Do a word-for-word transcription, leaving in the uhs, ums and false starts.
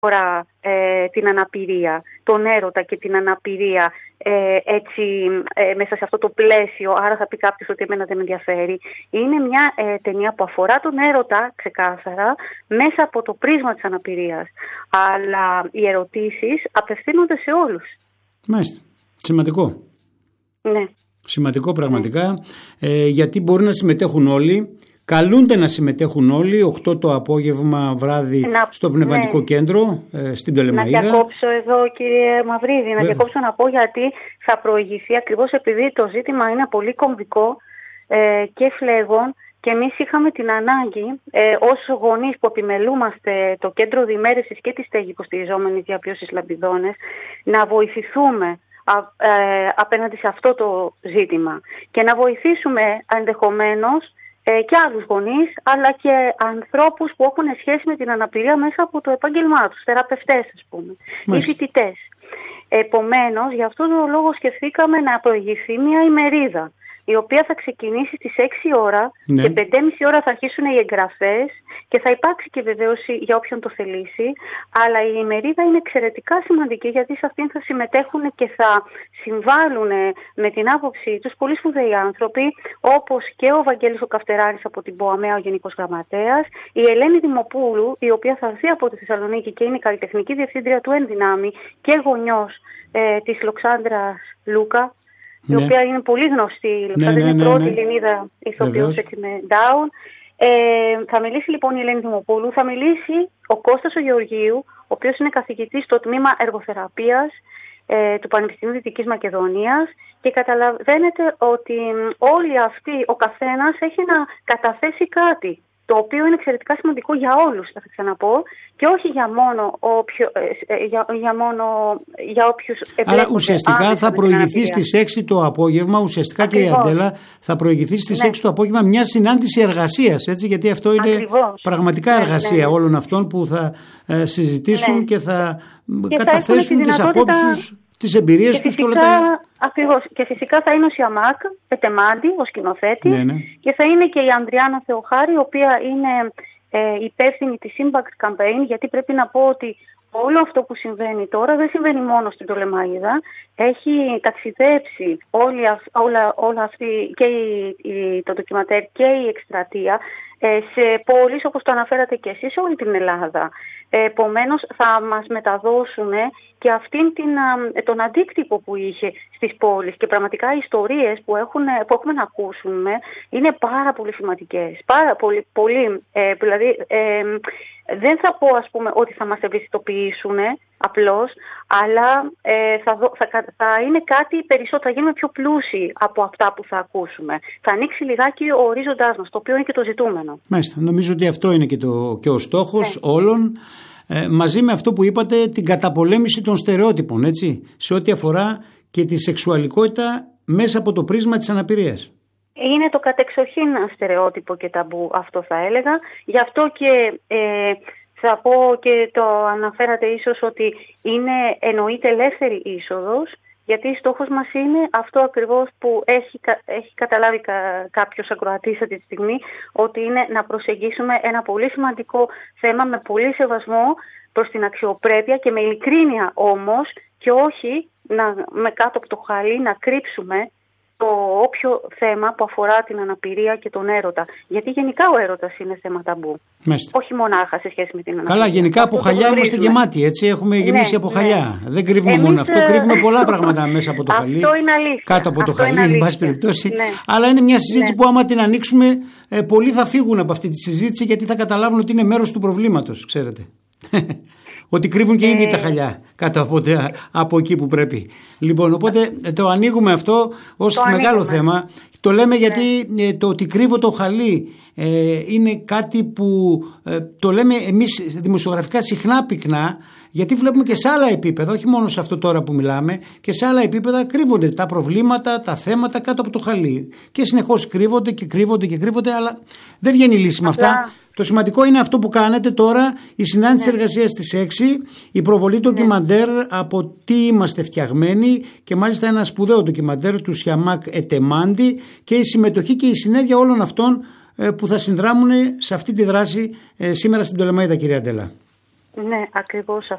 αφορά ε, την αναπηρία, τον έρωτα και την αναπηρία ε, έτσι ε, μέσα σε αυτό το πλαίσιο, άρα θα πει κάποιος ότι εμένα δεν με ενδιαφέρει. Είναι μια ε, ταινία που αφορά τον έρωτα ξεκάθαρα μέσα από το πρίσμα της αναπηρίας. Αλλά οι ερωτήσεις απευθύνονται σε όλους. Μάλιστα. Σημαντικό. Ναι. Σημαντικό πραγματικά, ναι. ε, γιατί μπορεί να συμμετέχουν όλοι. Καλούνται να συμμετέχουν όλοι οκτώ το απόγευμα βράδυ να, στο Πνευματικό ναι. Κέντρο ε, στην Πτολεμαΐδα. Να διακόψω εδώ, κύριε Μαυρίδη, Βέβαια. να διακόψω να πω γιατί θα προηγηθεί, ακριβώς επειδή το ζήτημα είναι πολύ κομβικό ε, και φλέγον, και εμείς είχαμε την ανάγκη ε, ως γονείς που επιμελούμαστε το Κέντρο Διημέρευσης και τη Στέγη Υποστηριζόμενης Διαβίωσης Λαμπιδόνες να βοηθηθούμε α, ε, απέναντι σε αυτό το ζήτημα και να βοηθήσουμε ενδεχομένως Ε, και άλλους γονείς, αλλά και ανθρώπους που έχουν σχέση με την αναπηρία μέσα από το επάγγελμά τους, θεραπευτές ας πούμε, ή φοιτητές. Επομένως, γι' αυτόν τον λόγο σκεφτήκαμε να προηγηθεί μια ημερίδα, η οποία θα ξεκινήσει στις έξι ώρα ναι. και πέντε και μισή ώρα θα αρχίσουν οι εγγραφές και θα υπάρξει και βεβαίωση για όποιον το θελήσει, αλλά η ημερίδα είναι εξαιρετικά σημαντική γιατί σε αυτήν θα συμμετέχουν και θα συμβάλλουν με την άποψή τους πολύ σπουδαίοι άνθρωποι, όπως και ο Βαγγέλης ο Καυτεράρης από την ΠΟΑΜΕΑ, ο Γενικός Γραμματέας, η Ελένη Δημοπούλου, η οποία θα έρθει από τη Θεσσαλονίκη και είναι η καλλιτεχνική διευθύντρια του Ενδυνάμει και γονιός ε, της Λοξάνδρας Λούκα, η ναι. οποία είναι πολύ γνωστή, η Λοξάνδρα ναι, ναι, είναι πρώτη ναι, ναι. Ελληνίδα ηθοποιός με Down. Ε, θα μιλήσει λοιπόν η Ελένη Δημοπούλου, θα μιλήσει ο Κώστας ο Γεωργίου, ο οποίος είναι καθηγητής στο τμήμα εργοθεραπείας ε, του Πανεπιστημίου Δυτικής Μακεδονίας, και καταλαβαίνετε ότι όλοι αυτοί, ο καθένας έχει να καταθέσει κάτι, το οποίο είναι εξαιρετικά σημαντικό για όλους, θα ξαναπώ, και όχι για μόνο, όποιο, για, για μόνο για όποιους εμπλέκονται. Άρα ουσιαστικά θα προηγηθεί στις έξι το απόγευμα, ουσιαστικά Ακριβώς. Κυρία Αντέλα, θα προηγηθεί στις ναι. έξι το απόγευμα μια συνάντηση εργασίας, έτσι, γιατί αυτό είναι Ακριβώς. πραγματικά ναι, εργασία ναι, ναι. όλων αυτών που θα ε, συζητήσουν ναι. και θα και καταθέσουν θα τις απόψεις τους, τις εμπειρίες και τους και όλα τα... Ακριβώς. Και φυσικά θα είναι ο Σιαμάκ Ετεμάντη, ο σκηνοθέτης, ναι, ναι. και θα είναι και η Ανδριάννα Θεοχάρη, η οποία είναι ε, υπεύθυνη της Impact Campaign, γιατί πρέπει να πω ότι όλο αυτό που συμβαίνει τώρα δεν συμβαίνει μόνο στην Πτολεμαΐδα. Έχει ταξιδέψει όλη, όλα, όλα αυτή και η, η, το ντοκιματέρ και η εκστρατεία ε, σε πόλεις, όπως το αναφέρατε και εσείς, σε όλη την Ελλάδα. Επομένως θα μας μεταδώσουν και αυτήν την, τον αντίκτυπο που είχε στις πόλεις, και πραγματικά οι ιστορίες που, έχουν, που έχουμε να ακούσουμε είναι πάρα πολύ σημαντικές. Πάρα πολύ, πολύ ε, δηλαδή ε, δεν θα πω ας πούμε ότι θα μας ευαισθητοποιήσουν απλώς, αλλά ε, θα, δω, θα, θα είναι κάτι περισσότερο, θα γίνουμε πιο πλούσιοι από αυτά που θα ακούσουμε. Θα ανοίξει λιγάκι ο ορίζοντάς μας, το οποίο είναι και το ζητούμενο. Μάλιστα, νομίζω ότι αυτό είναι και, το, και ο στόχος ναι. όλων, ε, μαζί με αυτό που είπατε, την καταπολέμηση των στερεότυπων, έτσι, σε ό,τι αφορά και τη σεξουαλικότητα μέσα από το πρίσμα της αναπηρίας. Είναι το κατεξοχήν στερεότυπο και ταμπού, αυτό θα έλεγα. Γι' αυτό και ε, θα πω, και το αναφέρατε ίσως, ότι είναι εννοείται ελεύθερη είσοδος, γιατί στόχος μας είναι αυτό ακριβώς που έχει, έχει καταλάβει κα, κάποιος ακροατής αυτή τη στιγμή, ότι είναι να προσεγγίσουμε ένα πολύ σημαντικό θέμα με πολύ σεβασμό προς την αξιοπρέπεια και με ειλικρίνεια όμως, και όχι να, με κάτω από το χαλί να κρύψουμε το όποιο θέμα που αφορά την αναπηρία και τον έρωτα. Γιατί γενικά ο έρωτας είναι θέμα ταμπού. Μάλιστα. Όχι μονάχα σε σχέση με την αναπηρία. Καλά, γενικά από χαλιά είμαστε γεμάτοι, έτσι. Έχουμε γεμίσει ναι, από χαλιά. Ναι. Δεν κρύβουμε Εμείς, μόνο αυτό. Κρύβουμε πολλά πράγματα μέσα από το χαλί. Αυτό είναι αλήθεια. Κάτω από αυτό το χαλί, εν πάση περιπτώσει. Ναι. Αλλά είναι μια συζήτηση ναι. που άμα την ανοίξουμε, ε, πολλοί θα φύγουν από αυτή τη συζήτηση, γιατί θα καταλάβουν ότι είναι μέρος του προβλήματος, ξέρετε. Ότι κρύβουν και οι ίδιοι τα χαλιά κάτω από, από εκεί που πρέπει. Λοιπόν, οπότε το ανοίγουμε αυτό ως το μεγάλο ανοίγουμε. θέμα. Το λέμε γιατί ναι. το ότι κρύβω το χαλί ε, είναι κάτι που ε, το λέμε εμείς δημοσιογραφικά συχνά πυκνά, γιατί βλέπουμε και σε άλλα επίπεδα, όχι μόνο σε αυτό τώρα που μιλάμε, και σε άλλα επίπεδα κρύβονται τα προβλήματα, τα θέματα κάτω από το χαλί. Και συνεχώς κρύβονται και κρύβονται και κρύβονται, αλλά δεν βγαίνει λύση με αυτά. Το σημαντικό είναι αυτό που κάνετε τώρα, η συνάντηση ναι. εργασίας στις έξι, η προβολή ντοκιμαντέρ ναι. από τι είμαστε φτιαγμένοι, και μάλιστα ένα σπουδαίο ντοκιμαντέρ του Σιαμάκ Ετεμάντη, και η συμμετοχή και η συνέργεια όλων αυτών που θα συνδράμουν σε αυτή τη δράση σήμερα στην Πτολεμαΐδα, κυρία Αντέλα. Ναι, ακριβώς